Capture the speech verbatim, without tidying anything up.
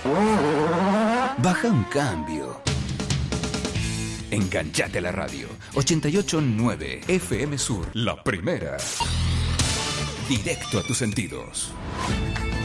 Baja un cambio. Enganchate a la radio. ochenta y ocho punto nueve F M Sur. La primera. Directo a tus sentidos.